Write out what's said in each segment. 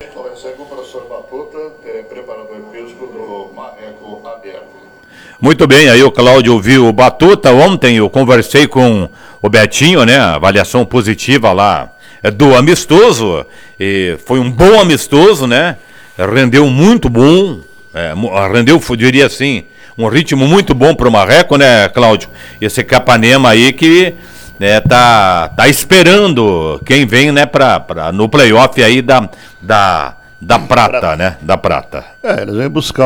Conversei com o professor Batuta, preparador físico do Marreco Aberto. Muito bem, aí o Cláudio ouviu o Batuta. Ontem eu conversei com o Betinho, né? Avaliação positiva lá do amistoso. E foi um bom amistoso, né? Rendeu muito bom. Rendeu, diria assim, um ritmo muito bom para o Marreco, né, Cláudio? Esse Capanema aí que tá esperando quem vem, né, no playoff aí da Prata, né? Da Prata. Eles vêm buscar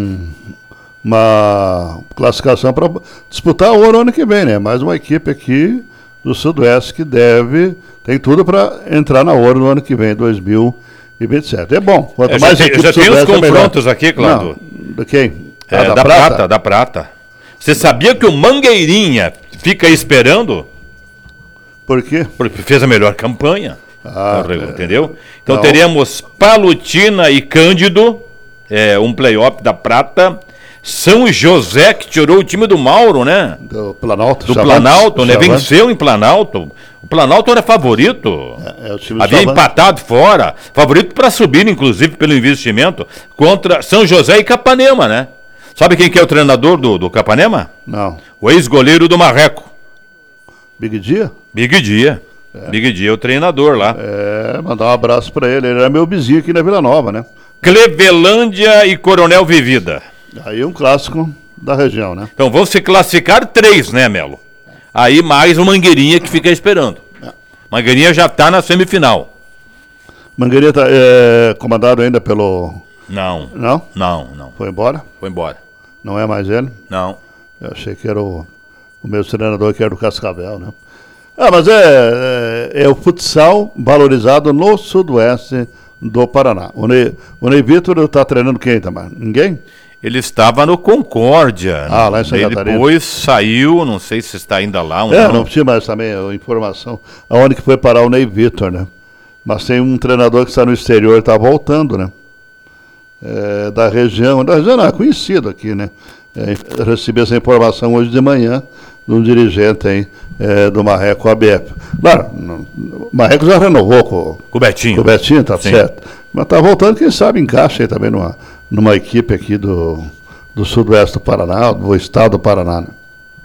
uma classificação para disputar ouro ano que vem, né? Mais uma equipe aqui do Sudoeste que tem tudo para entrar na ouro no ano que vem, 2027. É bom. Quanto mais equipes já tem os confrontos aqui, Cláudio. De quem? Da Prata? Da Prata. Você sabia que o Mangueirinha fica esperando? Por quê? Porque fez a melhor campanha. Entendeu? Então teremos Palutina e Cândido, um playoff da Prata. São José, que tirou o time do Mauro, né? Do Planalto. Do Planalto, né? Venceu em Planalto. O Planalto era favorito. O time havia empatado fora. Favorito para subir, inclusive, pelo investimento, contra São José e Capanema, né? Sabe quem que é o treinador do Capanema? Não. O ex-goleiro do Marreco. Big Dia? Big Dia. Big Dia é o treinador lá. Mandar um abraço para ele. Ele era meu vizinho aqui na Vila Nova, né? Clevelândia e Coronel Vivida. Aí um clássico da região, né? Então vão se classificar 3, né, Melo? Aí mais o Mangueirinha que fica esperando. Mangueirinha já está na semifinal. Mangueirinha está comandado ainda pelo... Não. Não? Não. Foi embora? Foi embora. Não é mais ele? Não. Eu achei que era o mesmo treinador que era do Cascavel, né? Mas é o futsal valorizado no Sudoeste do Paraná. O Ney Vitor está treinando quem, Tamar? Ninguém? Ele estava no Concórdia. Lá em Santa Catarina. Depois saiu, não sei se está ainda lá ou não tinha mais também a informação aonde que foi parar o Ney Vitor, né? Mas tem um treinador que está no exterior e está voltando, né? Da região não, é conhecido aqui, né? Recebi essa informação hoje de manhã de um dirigente aí, do Marreco ABF. Claro, o Marreco já renovou com o Betinho. Com o Betinho, tá certo. Mas tá voltando, quem sabe encaixa aí também numa equipe aqui do Sudoeste do Paraná, do estado do Paraná. Né?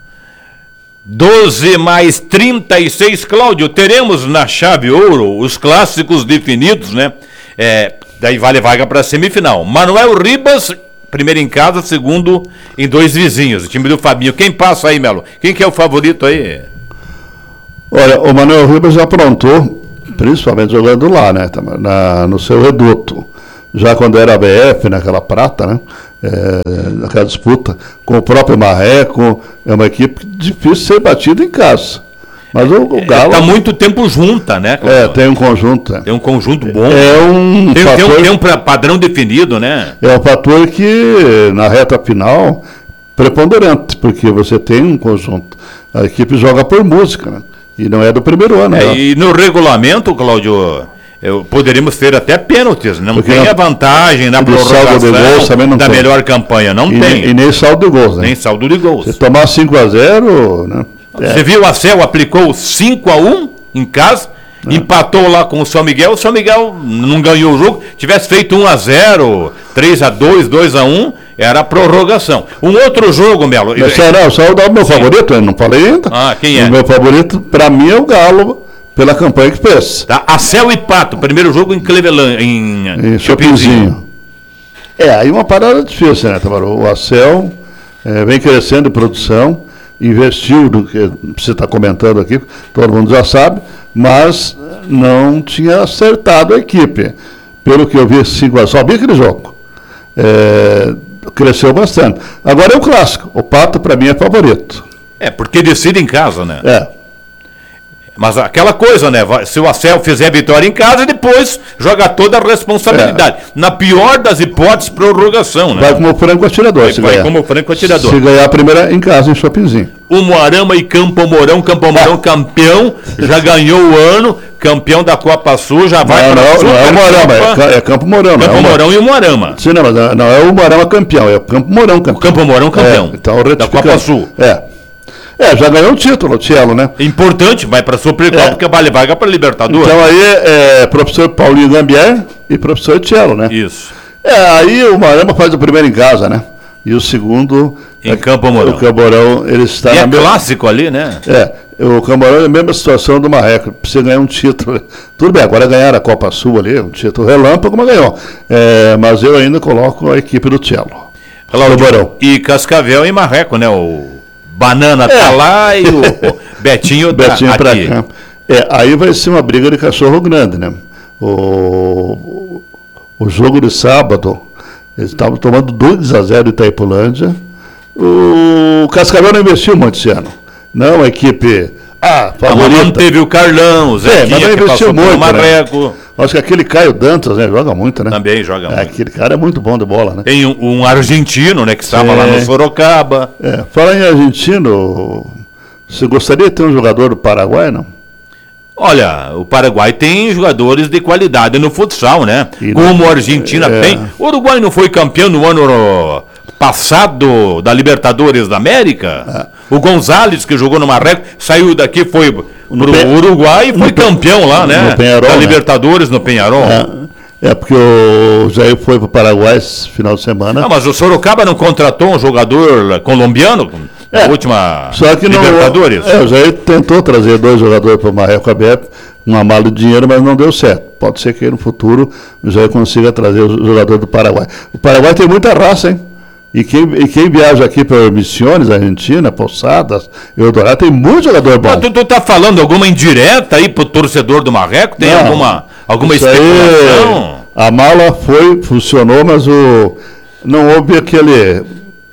12 mais 36, Cláudio, teremos na chave ouro os clássicos definidos, né? Daí vale vaga para a semifinal. Manuel Ribas, primeiro em casa, segundo em 2 vizinhos. O time do Fabinho. Quem passa aí, Melo? Quem que é o favorito aí? Olha, o Manuel Ribas já aprontou, principalmente jogando lá, né? No seu reduto. Já quando era ABF, naquela Prata, né? Naquela disputa com o próprio Marreco, é uma equipe difícil de ser batida em casa. Mas o Galo... Está muito tempo junta, né? Tem um conjunto. Tem um conjunto bom. Tem um padrão definido, né? É um fator que, na reta final, preponderante, porque você tem um conjunto. A equipe joga por música, né? E não é do primeiro ano. E no regulamento, Cláudio, poderíamos ter até pênaltis. Não tem a vantagem na prorrogação da melhor campanha. Não tem. E nem saldo de gols, né? Nem saldo de gols. Se tomar 5-0, né? Você viu, a CEL aplicou 5-1 em casa, empatou lá com o São Miguel não ganhou o jogo. Tivesse feito 1-0, 3-2, 2-1, era a prorrogação. Um outro jogo, Melo. Só eu dar o meu favorito, eu não falei ainda. Quem é? O meu favorito, para mim, é o Galo, pela campanha que fez. A CEL e Pato, primeiro jogo em Cleveland, em Chopinzinho. Aí uma parada difícil, né, Tamaro? O ACEL vem crescendo em produção, investiu do que você está comentando aqui, todo mundo já sabe, mas não tinha acertado a equipe. Pelo que eu vi, só vi aquele jogo. Cresceu bastante. Agora é o clássico. O Pato, para mim, é favorito. Porque decide em casa, né? Mas aquela coisa, né? Se o ACEL fizer vitória em casa, depois joga toda a responsabilidade. Na pior das hipóteses, prorrogação, né? Vai como franco atirador. Vai como franco atirador. Se ganhar a primeira em casa, em Chopinzinho. O Moarama e Campo Mourão campeão, já ganhou o ano, campeão da Copa Sul, já vai para Não é o Moarama, é Campo Mourão. Campo Mourão e o Moarama. Sim, não é o Moarama campeão, é o Campo Mourão campeão. Campo Mourão campeão, então, da Copa Sul. Já ganhou um título, o Cielo, né? Importante, vai para a Supercopa, porque vale vaga para Libertadores. Então aí professor Paulinho Gambier e professor Cielo, né? Isso. Aí o Marama faz o primeiro em casa, né? E o segundo... Em Campo Mourão. O Camorão, ele está... E é clássico ali, né? O Camorão é a mesma situação do Marreco, precisa ganhar um título. Tudo bem, agora ganhar a Copa Sul ali, um título relâmpago, mas ganhou. Mas eu ainda coloco a equipe do Cielo. Camorão. E Cascavel e Marreco, né? O Banana tá lá e o Betinho tá aqui. Pra cá. Aí vai ser uma briga de cachorro grande, né? O jogo de sábado, eles estavam tomando 2-0 de Itaipulândia. O Cascavel não investiu muito esse ano. Não, a equipe favorita. Não teve o Carlão, o Zequinha, mas não que passou muito, pelo Marreco. Né? Acho que aquele Caio Dantas, né, joga muito, né? Também joga muito. Aquele cara é muito bom de bola, né? Tem um argentino, né, que estava lá no Sorocaba. Fala em argentino, você gostaria de ter um jogador do Paraguai, não? Olha, o Paraguai tem jogadores de qualidade no futsal, né? Como a Argentina tem. O Uruguai não foi campeão no ano passado da Libertadores da América? O Gonzalez, que jogou no Marreco, saiu daqui, foi pro Uruguai e foi campeão lá, né? No Penharol, da Libertadores no Penharol. Porque o Jair foi para o Paraguai esse final de semana. Mas o Sorocaba não contratou um jogador colombiano na última só que Libertadores? O Jair tentou trazer 2 jogadores para o Marreco aberto, uma mala de dinheiro, mas não deu certo. Pode ser que no futuro o Jair consiga trazer o jogador do Paraguai. O Paraguai tem muita raça, hein? E quem viaja aqui para Missões, Argentina, Posadas, Eldorado, tem muito jogador bom. Mas tu tá falando alguma indireta aí pro torcedor do Marreco? Tem alguma especulação? A mala funcionou, mas não houve aquele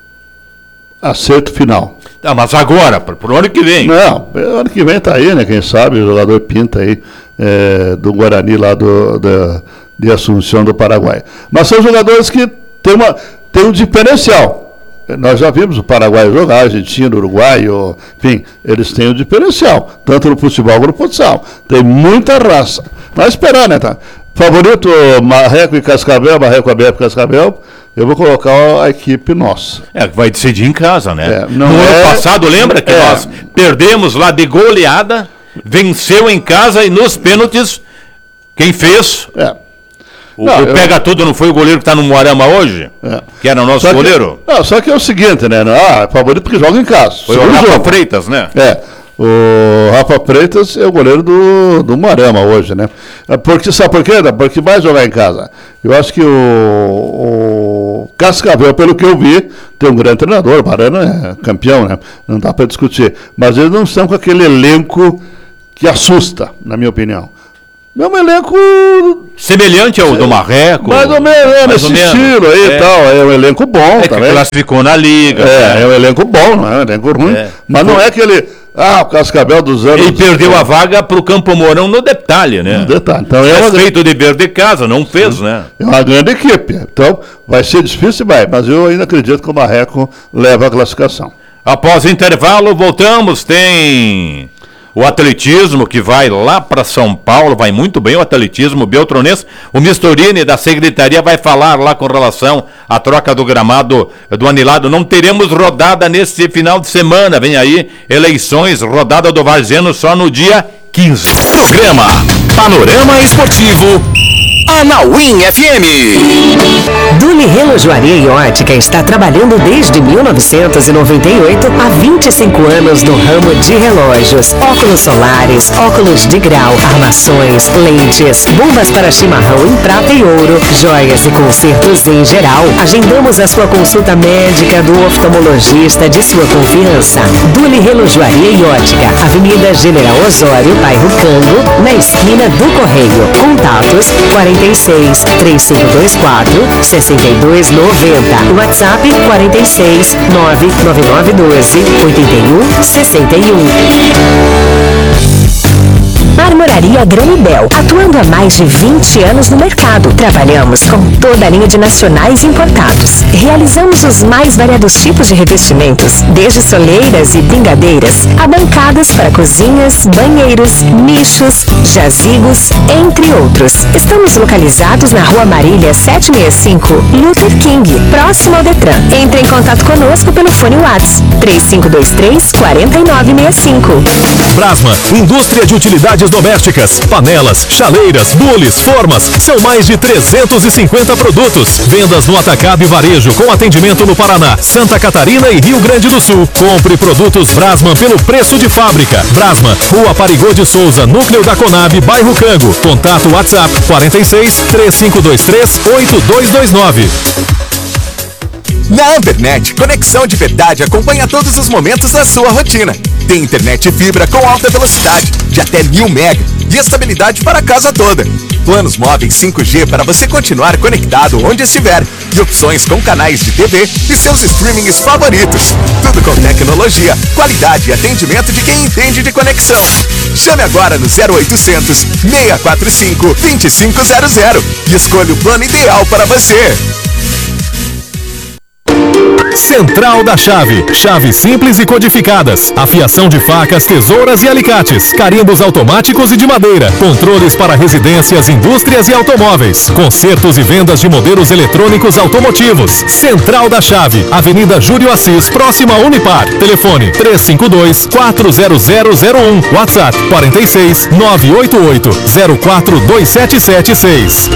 acerto final. Mas agora, pro ano que vem. Não, ano que vem tá aí, né? Quem sabe o jogador pinta aí do Guarani lá de Assunção do Paraguai. Mas são jogadores que tem um diferencial. Nós já vimos o Paraguai jogar, a Argentina, o Uruguai, enfim, eles têm um diferencial, tanto no futebol quanto no futsal. Tem muita raça. Mas esperar, né, tá? Favorito, Marreco e Cascavel, Marreco aberto e Cascavel, eu vou colocar a equipe nossa. Vai decidir em casa, né? No ano passado, lembra que nós perdemos lá de goleada, venceu em casa e nos pênaltis, quem fez... O pega tudo não foi o goleiro que está no Moarama hoje? Que era o nosso goleiro? Só que é o seguinte, né? É favorito porque joga em casa. Foi o Rafa Freitas, né? O Rafa Freitas é o goleiro do Moarama hoje, né? Sabe por quê? Porque vai jogar em casa. Eu acho que o Cascavel, pelo que eu vi, tem um grande treinador. O Barana é campeão, né? Não dá para discutir. Mas eles não estão com aquele elenco que assusta, na minha opinião. É um elenco... semelhante ao do Marreco. Mais ou menos, nesse estilo aí e tal. É um elenco bom também. Que classificou na Liga. É um elenco bom, não é um elenco ruim. Mas não é aquele... o Cascavel dos anos... Ele perdeu a vaga para o Campo Mourão no detalhe, né? No detalhe. Então feito o dever de casa, não fez, né? É uma grande equipe. Então, vai ser difícil, mas eu ainda acredito que o Marreco leva a classificação. Após o intervalo, voltamos. Tem... o atletismo que vai lá para São Paulo, vai muito bem o atletismo beltronense. O Mistorini da Secretaria vai falar lá com relação à troca do gramado do anilado. Não teremos rodada nesse final de semana. Vem aí eleições, rodada do Varziano só no dia 15. Programa Panorama Esportivo Anauim FM. Duli Relojoaria e Ótica está trabalhando desde 1998 há 25 anos no ramo de relógios, óculos solares, óculos de grau, armações, lentes, bombas para chimarrão em prata e ouro, joias e consertos em geral. Agendamos a sua consulta médica do oftalmologista de sua confiança. Duli Relojoaria e Ótica, Avenida General Osório, bairro Cango, na esquina do Correio. Contatos 46 3524 6290. WhatsApp 46 99912 8161. Marmoraria Granibel, atuando há mais de 20 anos no mercado. Trabalhamos com toda a linha de nacionais e importados. Realizamos os mais variados tipos de revestimentos, desde soleiras e pingadeiras, a bancadas para cozinhas, banheiros, nichos, jazigos, entre outros. Estamos localizados na Rua Marília 765, Luther King, próximo ao Detran. Entre em contato conosco pelo fone WhatsApp 3523-4965. Brasma, indústria de utilidades domésticas, panelas, chaleiras, bules, formas, são mais de 350 produtos. Vendas no atacado e varejo com atendimento no Paraná, Santa Catarina e Rio Grande do Sul. Compre produtos Brasman pelo preço de fábrica. Brasman, Rua Parigô de Souza, núcleo da Conab, bairro Cango. Contato WhatsApp 46 3523 8229. Na Ampernet, conexão de verdade acompanha todos os momentos da sua rotina. Tem internet fibra com alta velocidade, de até 1000 MB e estabilidade para a casa toda. Planos móveis 5G para você continuar conectado onde estiver. E opções com canais de TV e seus streamings favoritos. Tudo com tecnologia, qualidade e atendimento de quem entende de conexão. Chame agora no 0800 645 2500 e escolha o plano ideal para você. Central da Chave. Chaves simples e codificadas. Afiação de facas, tesouras e alicates. Carimbos automáticos e de madeira. Controles para residências, indústrias e automóveis. Consertos e vendas de modelos eletrônicos automotivos. Central da Chave. Avenida Júlio Assis, próxima a Unipar. Telefone 352-40001. WhatsApp 46 988 042776.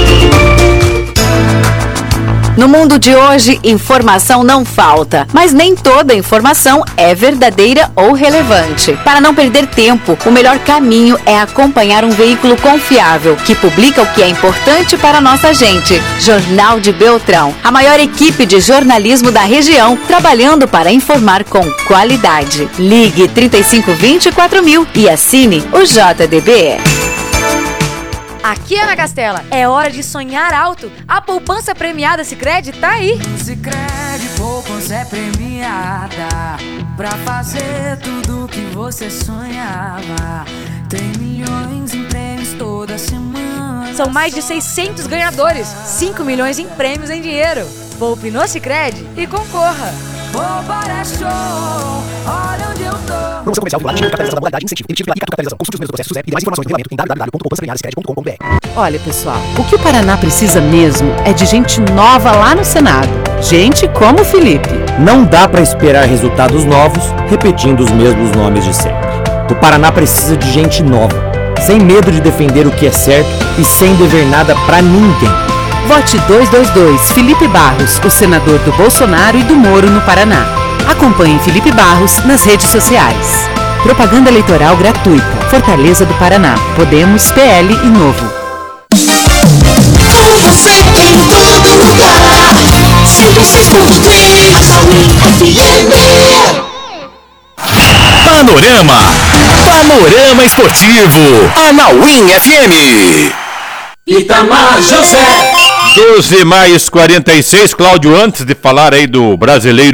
No mundo de hoje, informação não falta, mas nem toda informação é verdadeira ou relevante. Para não perder tempo, o melhor caminho é acompanhar um veículo confiável, que publica o que é importante para a nossa gente. Jornal de Beltrão, a maior equipe de jornalismo da região, trabalhando para informar com qualidade. Ligue 3520-4000 e assine o JDB. Aqui, Ana Castela, é hora de sonhar alto. A poupança premiada Sicredi tá aí. Sicredi poupança é premiada pra fazer tudo que você sonhava. Tem milhões em prêmios toda semana. São mais de 600 ganhadores, 5 milhões em prêmios em dinheiro. Poupe no Sicredi e concorra. Poupar é show, olha onde eu tô. Promoção comercial vinculada, capitalização da modalidade, incentivo, emitido pela capitalização. Consulte os meus processos e mais informações no regulamento em www.poupançapremiadasicredi.com.br. Olha, pessoal, o que o Paraná precisa mesmo é de gente nova lá no Senado. Gente como o Felipe. Não dá para esperar resultados novos repetindo os mesmos nomes de sempre. O Paraná precisa de gente nova, sem medo de defender o que é certo e sem dever nada para ninguém. Vote 222 Felipe Barros, o senador do Bolsonaro e do Moro no Paraná. Acompanhe Felipe Barros nas redes sociais. Propaganda eleitoral gratuita. Fortaleza do Paraná. Podemos, PL e Novo. Com você em todo lugar. 106.3 FM. Panorama Esportivo. Anauim FM. Itamar José. 12 mais 46, Cláudio, antes de falar aí do brasileiro